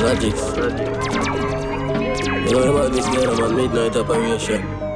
Logics. You know about this girl, I'm on midnight operation.